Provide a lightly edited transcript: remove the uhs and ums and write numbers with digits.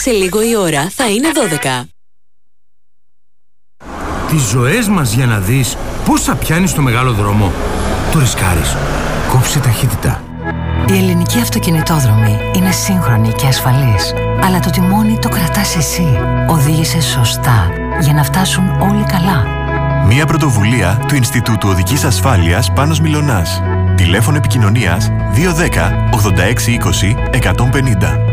Σε λίγο η ώρα θα είναι 12. Τις ζωές μας για να δεις πόσα πιάνει στο μεγάλο δρόμο. Το ρισκάρεις. Κόψε ταχύτητα. Η ελληνική αυτοκινητόδρομη είναι σύγχρονη και ασφαλής. Αλλά το τιμόνι το κρατάς εσύ. Οδήγησε σωστά για να φτάσουν όλοι καλά. Μια πρωτοβουλία του Ινστιτούτου Οδικής Ασφάλειας Πάνος Μιλωνάς. Τηλέφωνο επικοινωνίας 210 86 20 150.